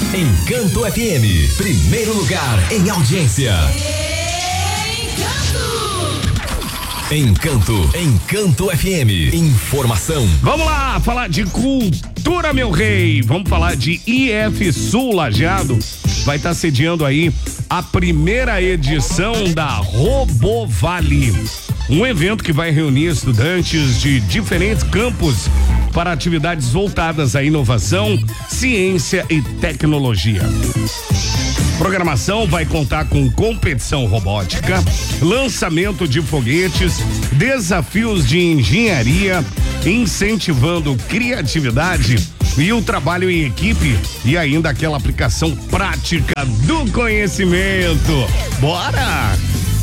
Encanto FM, primeiro lugar em audiência. Encanto FM. Informação. Vamos lá, falar de cultura, meu rei. Vamos falar de IF Sul Lajeado. Vai estar sediando aí a primeira edição da Robovale. Um evento que vai reunir estudantes de diferentes campos para atividades voltadas à inovação, ciência e tecnologia. Programação vai contar com competição robótica, lançamento de foguetes, desafios de engenharia, incentivando criatividade e o trabalho em equipe e ainda aquela aplicação prática do conhecimento. Bora!